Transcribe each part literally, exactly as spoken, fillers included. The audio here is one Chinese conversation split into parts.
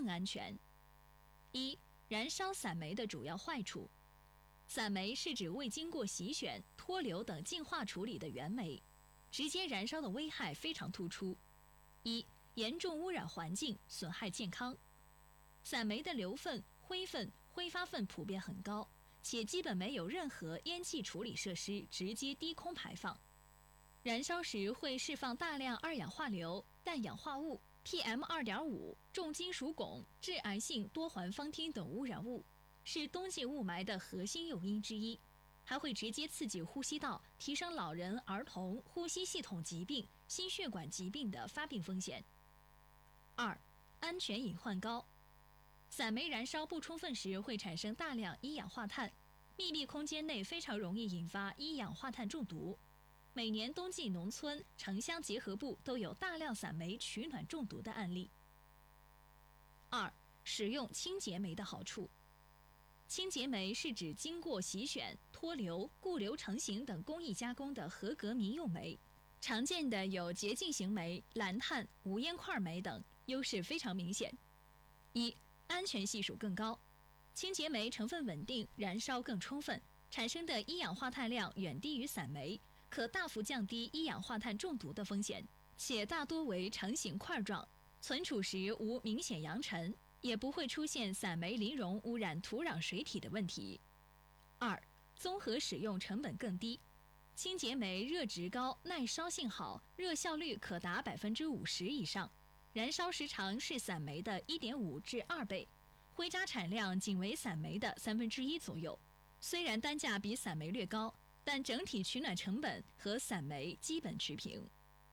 更安全。一、燃烧散煤的主要坏处。散煤是指未经过洗选、脱硫等净化处理的原煤，直接燃烧的危害非常突出。一、严重污染环境，损害健康。散煤的硫分、灰分、挥发分普遍很高，且基本没有任何烟气处理设施直接低空排放。燃烧时会释放大量二氧化硫、氮氧化物、P M 二点五、重金属汞、致癌性多环芳烃等污染物，是冬季雾霾的核心诱因之一，还会直接刺激呼吸道，提升老人、儿童呼吸系统疾病、心血管疾病的发病风险。二、安全隐患高。散煤燃烧不充分时会产生大量一氧化碳，密闭空间内非常容易引发一氧化碳中毒。每年冬季农村、城乡结合部都有大量散煤取暖中毒的案例。二、使用清洁煤的好处。清洁煤是指经过洗选、脱硫、固硫成型等工艺加工的合格民用煤，常见的有洁净型煤、蓝碳、无烟块煤等，优势非常明显。一、安全系数更高。清洁煤成分稳定，燃烧更充分，产生的一氧化碳量远低于散煤，可大幅降低一氧化碳中毒的风险，且大多为成型块状，存储时无明显扬尘，也不会出现散煤磷溶污染土壤水体的问题。二、综合使用成本更低。清洁煤热值高，耐烧性好，热效率可达百分之五十以上，燃烧时长是散煤的一点五至二倍，灰渣产量仅为散煤的三分之一左右。虽然单价比散煤略高，但整体取暖成本和散煤基本持平。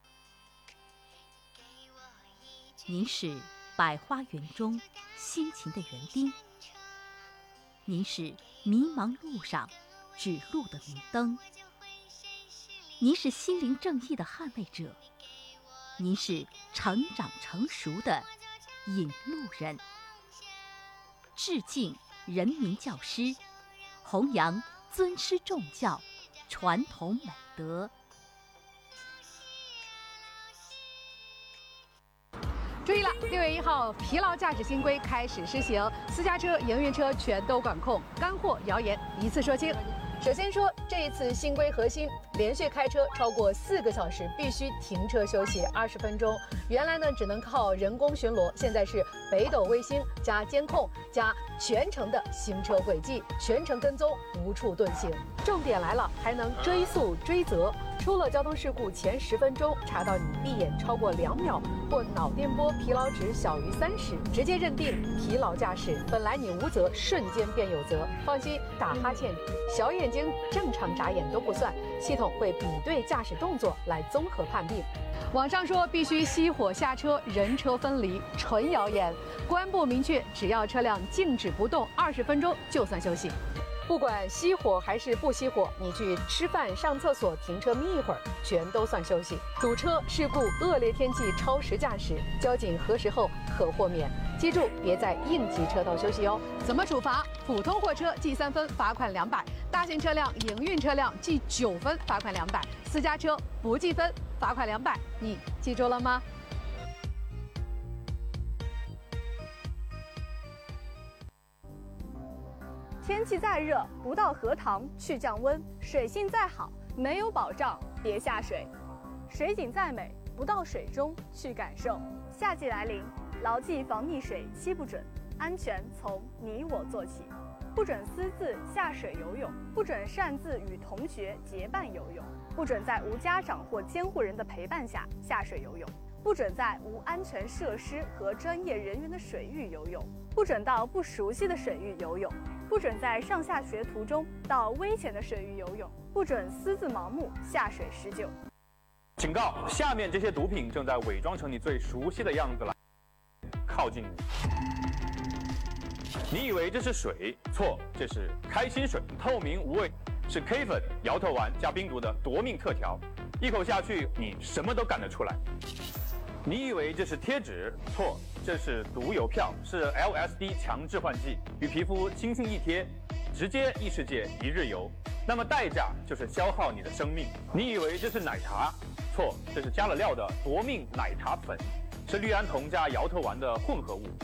您是百花园中辛勤的园丁，您是迷茫路上指路的明灯，您是心灵正义的捍卫者，您是成长成熟的引路人。致敬人民教师，弘扬尊师重教传统美德。 注意了，六月一号，疲劳驾驶新规开始施行，私家车、营运车全都管控，干货谣言一次说清。首先说，这一次新规核心，连续开车超过四个小时必须停车休息二十分钟。原来呢只能靠人工巡逻，现在是北斗卫星加监控加全程的行车轨迹，全程跟踪，无处遁形。重点来了，还能追溯追责。出了交通事故前十分钟查到你闭眼超过两秒或脑电波疲劳值小于三十，直接认定疲劳驾驶。本来你无责，瞬间变有责。放心，打哈欠、小眼睛正常眨眼都不算，系统会比对驾驶动作来综合判定。网上说必须熄火下车，人车分离，纯谣言。公安部明确，只要车辆静止不动二十分钟就算休息。不管熄火还是不熄火，你去吃饭、上厕所、停车眯一会儿，全都算休息。堵车、事故、恶劣天气、超时驾驶，交警核实后可豁免。记住，别在应急车道休息哦。怎么处罚？普通货车记三分，罚款两百；大型车辆、营运车辆记九分，罚款两百；私家车不记分，罚款两百。你记住了吗？ 天气再热，不到荷塘去降温；水性再好，没有保障别下水；水景再美，不到水中去感受。夏季来临，牢记防溺水七不准，安全从你我做起。不准私自下水游泳，不准擅自与同学结伴游泳，不准在无家长或监护人的陪伴下下水游泳，不准在无安全设施和专业人员的水域游泳，不准到不熟悉的水域游泳，不准在上下学途中到危险的水域游泳，不准私自盲目下水施救。 警告：下面这些毒品正在伪装成你最熟悉的样子来靠近你。你以为这是水？错，这是开心水，透明无味，是 K 粉、摇头丸加冰毒的夺命特调，一口下去你什么都干得出来。你以为这是贴纸？错，这是毒邮票，是 L S D 强致幻剂，与皮肤轻轻一贴，直接异世界一日游。那么代价就是消耗你的生命。你以为这是奶茶？错，这是加了料的夺命奶茶粉，是氯胺酮加摇头丸的混合物。